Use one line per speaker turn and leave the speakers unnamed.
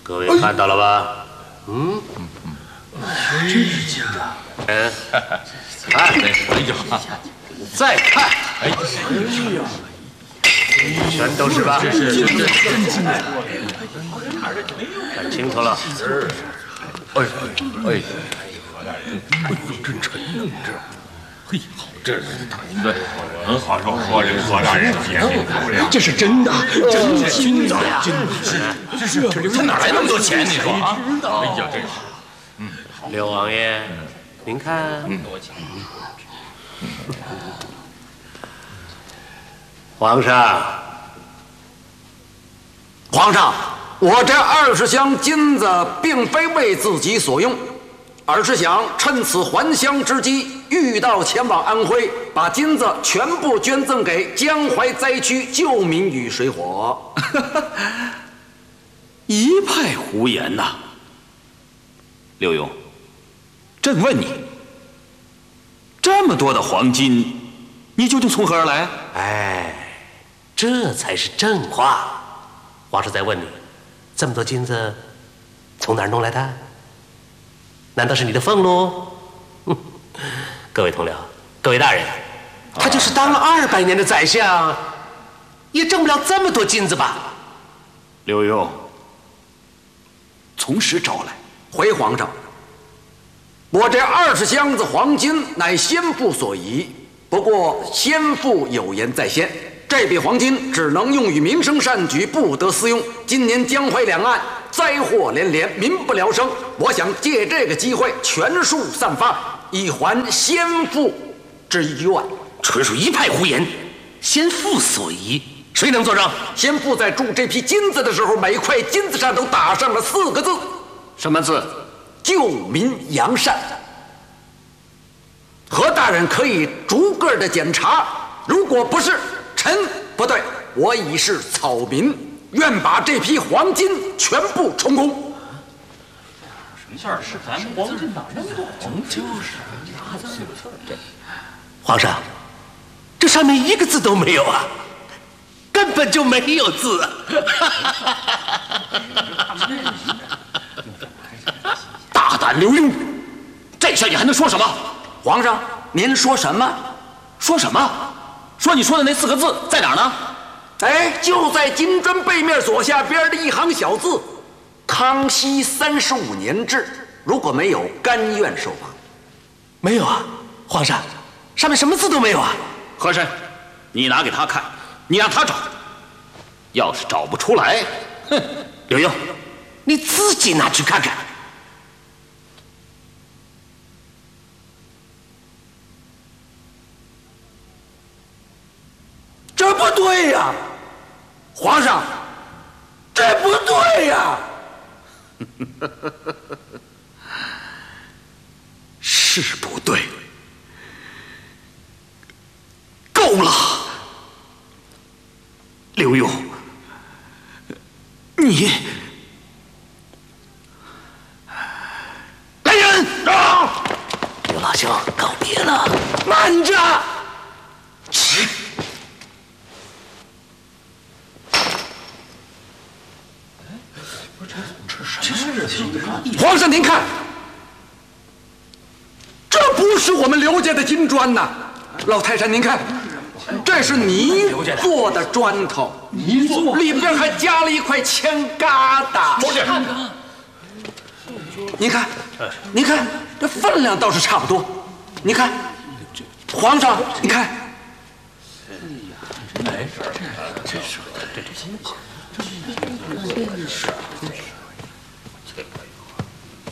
各位看到了吧？哎呀，再看，全都是吧？看清楚了。
真沉呢，这。嘿，好，这是对，很好说这个左大人眼睛漂亮，
这是真的，
真的金子，这是他哪来那么多钱？你说啊？哎呀，这是，
刘王爷，您看，皇上，
我这20箱金子并非为自己所用，而是想趁此还乡之机，遇道前往安徽，把金子全部捐赠给江淮灾区救民于水火。
一派胡言呐！刘墉，朕问你，这么多的黄金，你究竟从何而来？
哎，这才是正话。皇上在问你，这么多金子从哪儿弄来的？难道是你的俸禄？各位同僚，各位大人，他就是当了200年的宰相，也挣不了这么多金子吧？
刘墉，从实招来。
回皇上，我这20箱子黄金乃先父所遗，不过先父有言在先，这笔黄金只能用于民生善举，不得私用。今年江淮两岸灾祸连连，民不聊生，我想借这个机会全数散发，以还先父之愿。
纯属一派胡言，先父所遗，谁能作证？
先父在铸这批金子的时候，每块金子上都打上了4个字，
什么字？
救民扬善。何大人可以逐个的检查，如果不是，臣不对，我已是草民，愿把这批黄金全部充公。
什么事儿？是咱们黄金哪那么多？就是
皇上，这上面一个字都没有啊，根本就没有字。
大胆刘墉，这下你还能说什么？
皇上，您说什么？
说什么？说你说的那4个字在哪儿呢？
哎，就在金砖背面左下边的一行小字：康熙35年制。如果没有，甘愿受罚。
没有啊，皇上，上面什么字都没有啊。
和珅，你拿给他看，你让他找。要是找不出来，哼，
刘墉，你自己拿去看看。
这不对呀，皇上，这不对呀！
是不对，够了，刘墉，你来人啊！
刘老兄，告别了。
慢着！皇上，您看，这不是我们刘家的金砖呐！老泰山，您看，这是泥做的砖头，
泥做，
里边还加了一块铅疙瘩。
出去看
看，您看，您看，这分量倒是差不多。您看，皇上，你看，
哎，这是。